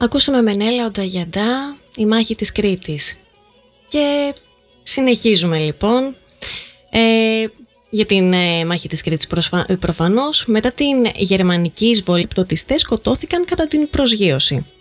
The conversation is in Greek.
Ακούσαμε Μενέλαο Νταγιαντά, η μάχη της Κρήτης. Και συνεχίζουμε λοιπόν για την μάχη της Κρήτης προφανώς. Μετά την γερμανική εισβολή, οι πτωτιστές σκοτώθηκαν κατά την προσγείωση.